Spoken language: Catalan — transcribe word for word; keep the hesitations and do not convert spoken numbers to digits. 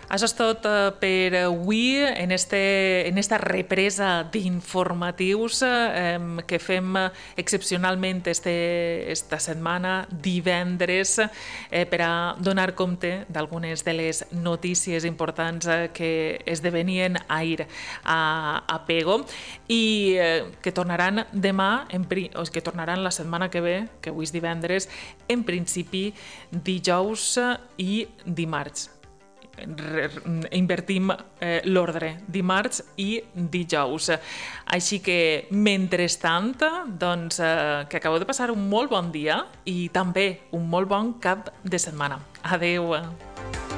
Això és tot eh, per avui en, este, en esta represa d'informatius eh, que fem excepcionalment este, esta setmana, divendres, eh, per a donar compte d'algunes de les notícies importants eh, que esdevenien ahir a, a Pego i eh, que tornaran demà, en, o que tornaran la setmana que ve, que avui és divendres, en principi dijous i dimarts. Invertim eh, l'ordre, dimarts i dijous. Així que, mentrestant, doncs, eh, que acabeu de passar un molt bon dia i també un molt bon cap de setmana. Adeu!